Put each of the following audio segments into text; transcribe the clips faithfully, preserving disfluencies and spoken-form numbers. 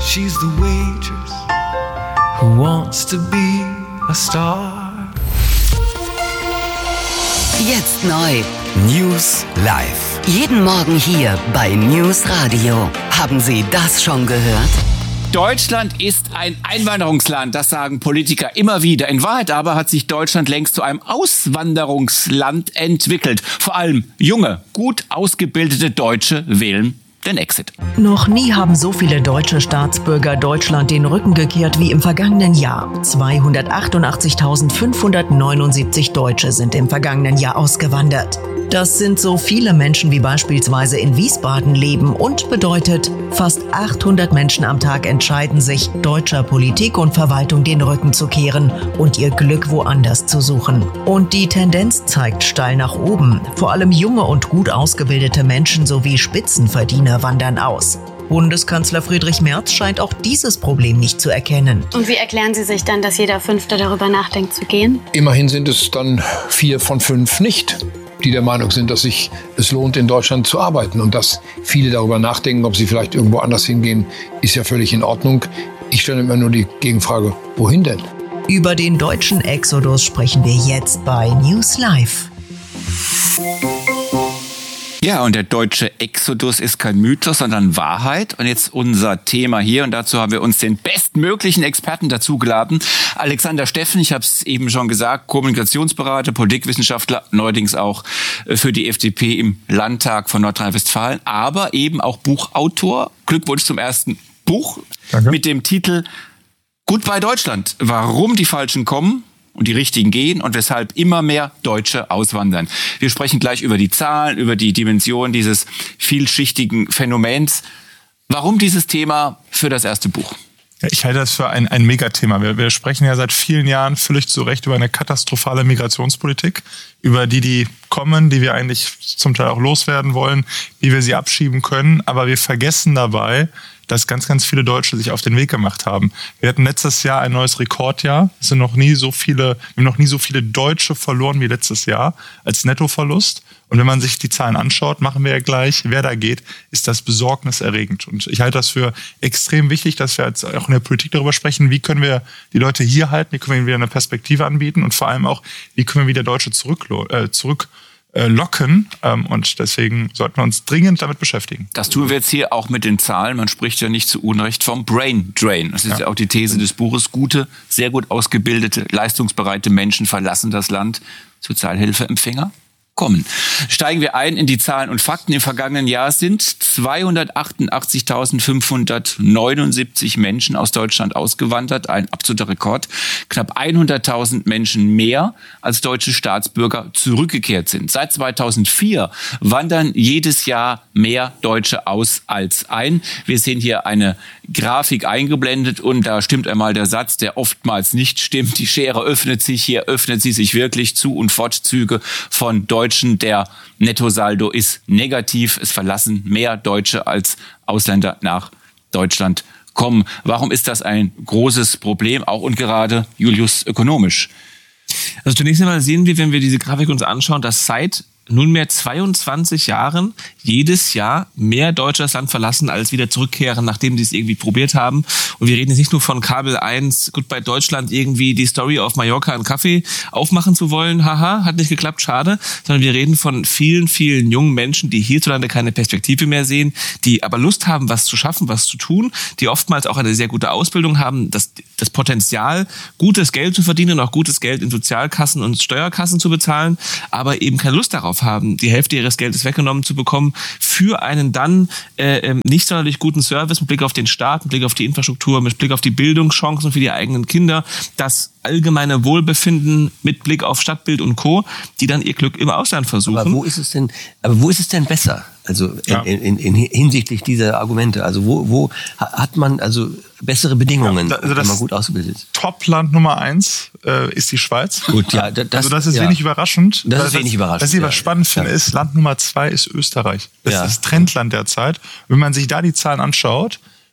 She's the waitress who wants to be a star. Jetzt neu. News Live. Jeden Morgen hier bei News Radio. Haben Sie das schon gehört? Deutschland ist ein Einwanderungsland, das sagen Politiker immer wieder. In Wahrheit aber hat sich Deutschland längst zu einem Auswanderungsland entwickelt. Vor allem junge, gut ausgebildete Deutsche wählen den Exit. Noch nie haben so viele deutsche Staatsbürger Deutschland den Rücken gekehrt wie im vergangenen Jahr. zweihundertachtundachtzigtausendfünfhundertneunundsiebzig Deutsche sind im vergangenen Jahr ausgewandert. Das sind so viele Menschen wie beispielsweise in Wiesbaden leben und bedeutet, fast achthundert Menschen am Tag entscheiden sich, deutscher Politik und Verwaltung den Rücken zu kehren und ihr Glück woanders zu suchen. Und die Tendenz zeigt steil nach oben. Vor allem junge und gut ausgebildete Menschen sowie Spitzenverdiener wandern aus. Bundeskanzler Friedrich Merz scheint auch dieses Problem nicht zu erkennen. Und wie erklären Sie sich dann, dass jeder Fünfte darüber nachdenkt zu gehen? Immerhin sind es dann vier von fünf nicht, die der Meinung sind, dass sich es lohnt, in Deutschland zu arbeiten. Und dass viele darüber nachdenken, ob sie vielleicht irgendwo anders hingehen, ist ja völlig in Ordnung. Ich stelle immer nur die Gegenfrage, wohin denn? Über den deutschen Exodus sprechen wir jetzt bei News Live. Ja, und der deutsche Exodus ist kein Mythos, sondern Wahrheit. Und jetzt unser Thema hier. Und dazu haben wir uns den bestmöglichen Experten dazu geladen. Alexander Steffen, ich habe es eben schon gesagt, Kommunikationsberater, Politikwissenschaftler, neuerdings auch für die F D P im Landtag von Nordrhein-Westfalen, aber eben auch Buchautor. Glückwunsch zum ersten Buch. Danke. Mit dem Titel Goodbye Deutschland. Warum die Falschen kommen und die Richtigen gehen und weshalb immer mehr Deutsche auswandern. Wir sprechen gleich über die Zahlen, über die Dimension dieses vielschichtigen Phänomens. Warum dieses Thema für das erste Buch? Ja, ich halte das für ein, ein Megathema. Wir, wir sprechen ja seit vielen Jahren völlig zu Recht über eine katastrophale Migrationspolitik, über die, die kommen, die wir eigentlich zum Teil auch loswerden wollen, wie wir sie abschieben können. Aber wir vergessen dabei, dass ganz, ganz viele Deutsche sich auf den Weg gemacht haben. Wir hatten letztes Jahr ein neues Rekordjahr. Es sind noch nie so viele, wir haben noch nie so viele Deutsche verloren wie letztes Jahr als Nettoverlust. Und wenn man sich die Zahlen anschaut, machen wir ja gleich, wer da geht, ist das besorgniserregend. Und ich halte das für extrem wichtig, dass wir jetzt auch in der Politik darüber sprechen, wie können wir die Leute hier halten, wie können wir ihnen wieder eine Perspektive anbieten und vor allem auch, wie können wir wieder Deutsche zurück, äh, zurück locken, und deswegen sollten wir uns dringend damit beschäftigen. Das tun wir jetzt hier auch mit den Zahlen. Man spricht ja nicht zu Unrecht vom Brain Drain. Das ist ja, ja auch die These des Buches. Gute, sehr gut ausgebildete, leistungsbereite Menschen verlassen das Land. Sozialhilfeempfänger kommen. Steigen wir ein in die Zahlen und Fakten. Im vergangenen Jahr sind zweihundertachtundachtzigtausendfünfhundertneunundsiebzig Menschen aus Deutschland ausgewandert. Ein absoluter Rekord. Knapp hunderttausend Menschen mehr als deutsche Staatsbürger zurückgekehrt sind. Seit zweitausendvier wandern jedes Jahr mehr Deutsche aus als ein. Wir sehen hier eine Grafik eingeblendet und da stimmt einmal der Satz, der oftmals nicht stimmt. Die Schere öffnet sich, hier öffnet sie sich wirklich. Zu- und Fortzüge von Deutschen. Der Nettosaldo ist negativ. Es verlassen mehr Deutsche als Ausländer nach Deutschland kommen. Warum ist das ein großes Problem, auch und gerade, Julius, ökonomisch? Also zunächst einmal sehen wir, wenn wir diese Grafik uns anschauen, dass seit nunmehr zweiundzwanzig Jahren jedes Jahr mehr Deutsche das Land verlassen, als wieder zurückkehren, nachdem sie es irgendwie probiert haben. Und wir reden jetzt nicht nur von Kabel eins, Goodbye Deutschland, irgendwie die Story auf Mallorca einen Kaffee aufmachen zu wollen. Haha, hat nicht geklappt, schade. Sondern wir reden von vielen, vielen jungen Menschen, die hierzulande keine Perspektive mehr sehen, die aber Lust haben, was zu schaffen, was zu tun, die oftmals auch eine sehr gute Ausbildung haben, das, das Potenzial, gutes Geld zu verdienen und auch gutes Geld in Sozialkassen und Steuerkassen zu bezahlen, aber eben keine Lust darauf haben, die Hälfte ihres Geldes weggenommen zu bekommen für einen dann äh, nicht sonderlich guten Service mit Blick auf den Staat, mit Blick auf die Infrastruktur, mit Blick auf die Bildungschancen für die eigenen Kinder, das allgemeine Wohlbefinden mit Blick auf Stadtbild und Co., die dann ihr Glück im Ausland versuchen. Aber wo ist es denn, aber wo ist es denn besser? Also in, ja. in, in, in hinsichtlich dieser Argumente. Also wo, wo hat man also bessere Bedingungen, ja, also wenn man gut ausgebildet ist? Top-Land Nummer eins äh, ist die Schweiz. Gut, ja, das, also das ist ja. wenig überraschend. Das ist das, wenig überraschend. Was ich aber ja. spannend finde, ja. ist, Land Nummer zwei ist Österreich. Das ja. ist das Trendland derzeit. Wenn man sich da die Zahlen anschaut,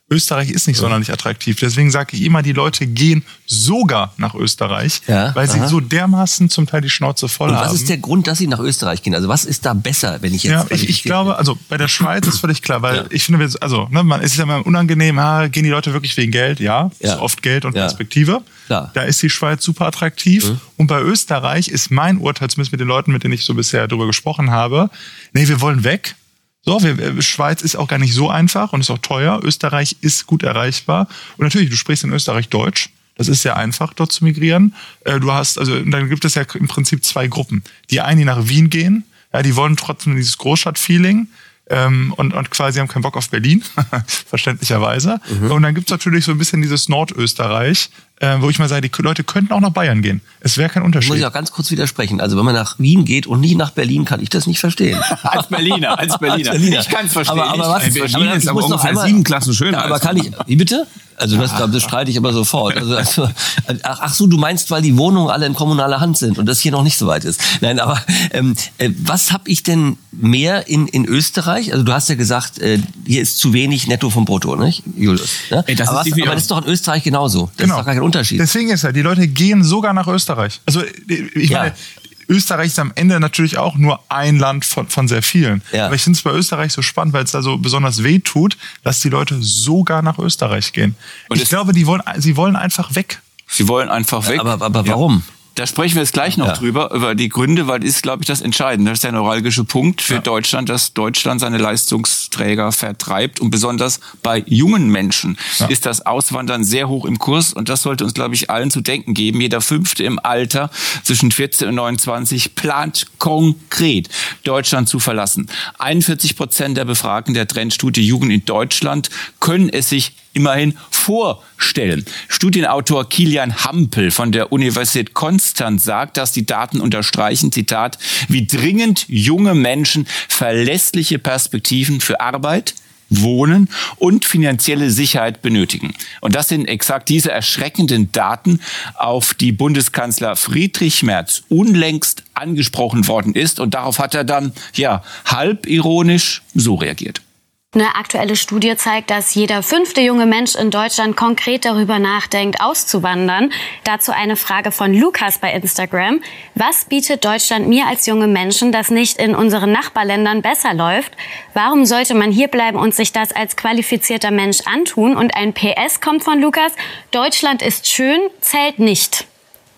Österreich ist nicht sonderlich attraktiv. Deswegen sage ich immer, die Leute gehen sogar nach Österreich, ja, weil aha. sie so dermaßen zum Teil die Schnauze voll haben. Und was haben. ist der Grund, dass sie nach Österreich gehen? Also was ist da besser, wenn ich jetzt... Ja, ich, ich, ich glaube, also bei der Schweiz ist völlig klar, weil ja. ich finde, wir, also ne, man, es ist ja immer unangenehm, ha, gehen die Leute wirklich wegen Geld? Ja, ja. ist oft Geld und ja. Perspektive. Klar. Da ist die Schweiz super attraktiv. Mhm. Und bei Österreich ist mein Urteil, zumindest mit den Leuten, mit denen ich so bisher darüber gesprochen habe, nee, wir wollen weg. So, wir, Schweiz ist auch gar nicht so einfach und ist auch teuer. Österreich ist gut erreichbar. Und natürlich, du sprichst in Österreich Deutsch. Das ist sehr einfach, dort zu migrieren. Du hast, also, dann gibt es ja im Prinzip zwei Gruppen. Die einen, die nach Wien gehen, ja, die wollen trotzdem dieses Großstadt-Feeling. Ähm, und, und quasi haben keinen Bock auf Berlin, verständlicherweise. Mhm. Und dann gibt's natürlich so ein bisschen dieses Nordösterreich, äh, wo ich mal sage, die Leute könnten auch nach Bayern gehen. Es wäre kein Unterschied. Muss ich auch ganz kurz widersprechen. Also wenn man nach Wien geht und nicht nach Berlin, kann ich das nicht verstehen. als Berliner, als Berliner. als Berliner. Ich kann es verstehen. Aber, aber was, Berlin aber ist aber ungefähr sieben Klassen schöner. Aber kann ich, wie bitte? Also das, das streite ich aber sofort. Also, also, ach, ach so, du meinst, weil die Wohnungen alle in kommunaler Hand sind und das hier noch nicht so weit ist. Nein, aber ähm, äh, was habe ich denn mehr in, in Österreich? Also du hast ja gesagt, äh, hier ist zu wenig Netto vom Brutto, nicht, Julius? Ne? Ey, das aber, ist was, aber das ist doch in Österreich genauso. Das genau. ist doch gar kein Unterschied. Deswegen ist ja, die Leute gehen sogar nach Österreich. Also ich meine... Ja. Österreich ist am Ende natürlich auch nur ein Land von, von sehr vielen. Ja. Aber ich finde es bei Österreich so spannend, weil es da so besonders weh tut, dass die Leute sogar nach Österreich gehen. Und ich glaube, die wollen, sie wollen einfach weg. Sie wollen einfach weg. Aber, aber warum? Ja. Da sprechen wir jetzt gleich noch ja. drüber, über die Gründe, weil das ist, glaube ich, das Entscheidende. Das ist der neuralgische Punkt für ja. Deutschland, dass Deutschland seine Leistungsträger vertreibt. Und besonders bei jungen Menschen ja. ist das Auswandern sehr hoch im Kurs. Und das sollte uns, glaube ich, allen zu denken geben. Jeder Fünfte im Alter zwischen vierzehn und neunundzwanzig plant konkret, Deutschland zu verlassen. einundvierzig Prozent der Befragten der Trendstudie Jugend in Deutschland können es sich immerhin vorstellen. Studienautor Kilian Hampel von der Universität Konstanz sagt, dass die Daten unterstreichen, Zitat, wie dringend junge Menschen verlässliche Perspektiven für Arbeit, Wohnen und finanzielle Sicherheit benötigen. Und das sind exakt diese erschreckenden Daten, auf die Bundeskanzler Friedrich Merz unlängst angesprochen worden ist. Und darauf hat er dann, ja, halb ironisch so reagiert. Eine aktuelle Studie zeigt, dass jeder fünfte junge Mensch in Deutschland konkret darüber nachdenkt, auszuwandern. Dazu eine Frage von Lukas bei Instagram. Was bietet Deutschland mir als junge Menschen, das nicht in unseren Nachbarländern besser läuft? Warum sollte man hier bleiben und sich das als qualifizierter Mensch antun? Und ein P S kommt von Lukas. Deutschland ist schön, zählt nicht.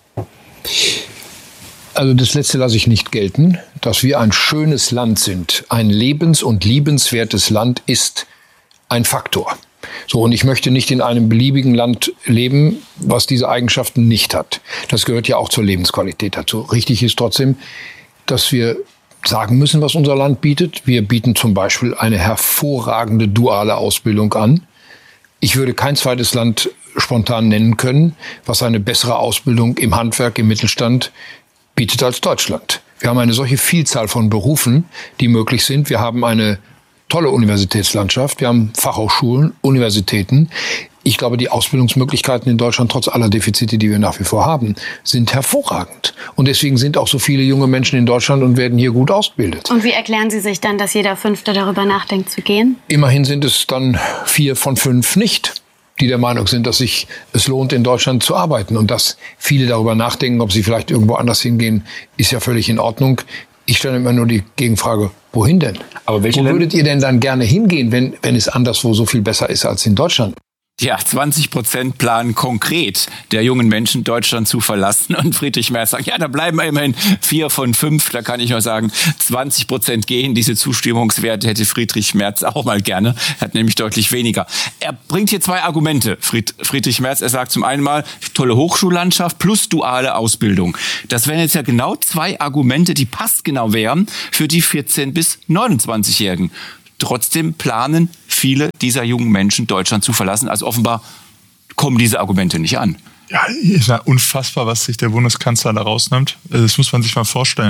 Also das Letzte lasse ich nicht gelten. Dass wir ein schönes Land sind, ein lebens- und liebenswertes Land ist ein Faktor. So, und ich möchte nicht in einem beliebigen Land leben, was diese Eigenschaften nicht hat. Das gehört ja auch zur Lebensqualität dazu. Richtig ist trotzdem, dass wir sagen müssen, was unser Land bietet. Wir bieten zum Beispiel eine hervorragende duale Ausbildung an. Ich würde kein zweites Land spontan nennen können, was eine bessere Ausbildung im Handwerk, im Mittelstand bietet als Deutschland. Wir haben eine solche Vielzahl von Berufen, die möglich sind. Wir haben eine tolle Universitätslandschaft. Wir haben Fachhochschulen, Universitäten. Ich glaube, die Ausbildungsmöglichkeiten in Deutschland, trotz aller Defizite, die wir nach wie vor haben, sind hervorragend. Und deswegen sind auch so viele junge Menschen in Deutschland und werden hier gut ausgebildet. Und wie erklären Sie sich dann, dass jeder Fünfte darüber nachdenkt zu gehen? Immerhin sind es dann vier von fünf nicht, die der Meinung sind, dass sich es lohnt, in Deutschland zu arbeiten. Und dass viele darüber nachdenken, ob sie vielleicht irgendwo anders hingehen, ist ja völlig in Ordnung. Ich stelle immer nur die Gegenfrage, wohin denn? Aber welche Wo würdet ihr denn dann gerne hingehen, wenn, wenn es anderswo so viel besser ist als in Deutschland? Ja, zwanzig Prozent planen konkret der jungen Menschen, Deutschland zu verlassen. Und Friedrich Merz sagt, ja, da bleiben immerhin vier von fünf. Da kann ich nur sagen, zwanzig Prozent gehen. Diese Zustimmungswerte hätte Friedrich Merz auch mal gerne. Er hat nämlich deutlich weniger. Er bringt hier zwei Argumente, Fried, Friedrich Merz. Er sagt zum einen mal, tolle Hochschullandschaft plus duale Ausbildung. Das wären jetzt ja genau zwei Argumente, die passgenau wären für die vierzehn- bis neunundzwanzigjährigen. Trotzdem planen viele dieser jungen Menschen, Deutschland zu verlassen. Also offenbar kommen diese Argumente nicht an. Ja, ist ja unfassbar, was sich der Bundeskanzler da rausnimmt. Das muss man sich mal vorstellen.